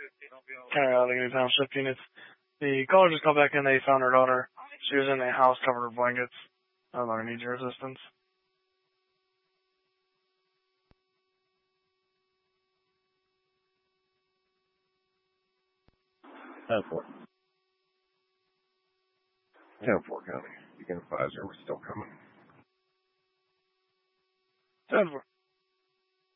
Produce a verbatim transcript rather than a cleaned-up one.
County Allegheny Township units. The caller just called back in. They found her daughter. She was in a house covered with blankets. I don't know. I need your assistance. ten four. ten four County. You can advise her we're still coming. ten four.